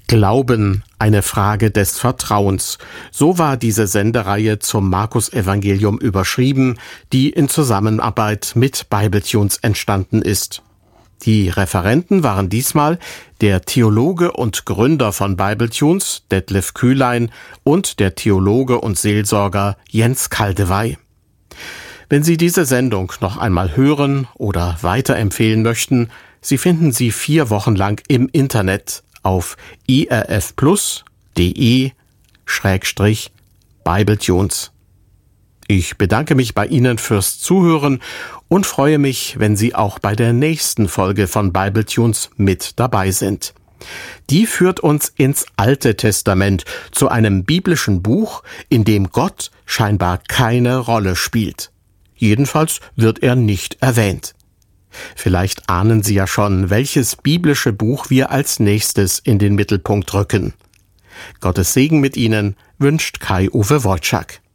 Glauben, eine Frage des Vertrauens. So war diese Sendereihe zum Markus-Evangelium überschrieben, die in Zusammenarbeit mit Bibletunes entstanden ist. Die Referenten waren diesmal der Theologe und Gründer von Bibletunes, Detlef Kühlein, und der Theologe und Seelsorger Jens Kaldewey. Wenn Sie diese Sendung noch einmal hören oder weiterempfehlen möchten, Sie finden sie 4 Wochen lang im Internet auf irfplus.de/Bibletunes. Ich bedanke mich bei Ihnen fürs Zuhören und freue mich, wenn Sie auch bei der nächsten Folge von Bibletunes mit dabei sind. Die führt uns ins Alte Testament, zu einem biblischen Buch, in dem Gott scheinbar keine Rolle spielt. Jedenfalls wird er nicht erwähnt. Vielleicht ahnen Sie ja schon, welches biblische Buch wir als nächstes in den Mittelpunkt rücken. Gottes Segen mit Ihnen wünscht Kai-Uwe Wojczak.